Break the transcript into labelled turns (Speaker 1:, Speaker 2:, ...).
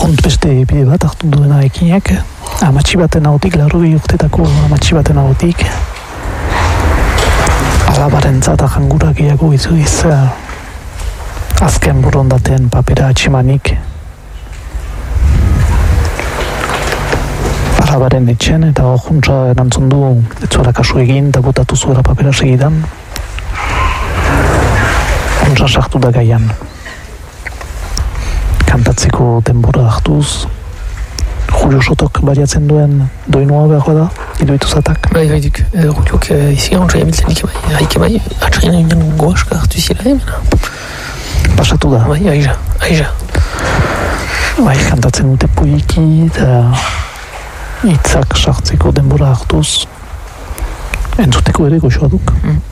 Speaker 1: Arrunt beste bide bat hartu duena ekinek, amatxi baten ahotik, 80 urtetako amatxi baten ahotik, alabaren zata jangura gehiago izuiz, azken borondateen papera atximanik, alabaren etxen, eta hor juntza erantzun du, etzuela kasu egin, eta botatu zuela papera segidan, juntza sartu da gaian. Kantatzeko denbora hartuz, Julio Sotok bariatzen duen doinua behar da, iduitu zatak.
Speaker 2: Bai, duk, Juliok izi gantza jabiltzen haike bai, atxaina ginen goaska hartu zila hemen.
Speaker 1: Pasatu da.
Speaker 2: Bai, aiza.
Speaker 1: Bai, kantatzen dute puiki, eta hitzak sartzeko denbora hartuz, entzuteko ere goxoa duk.